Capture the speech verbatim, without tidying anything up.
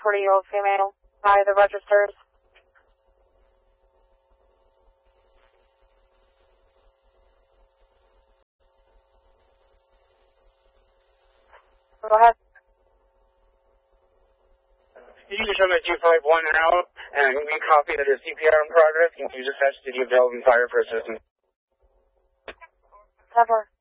forty-year-old female by the registers. Go ahead. You can show me two five one out, and we copy that there's C P R in progress, and you just have City of Bellevue Fire for assistance. Cover.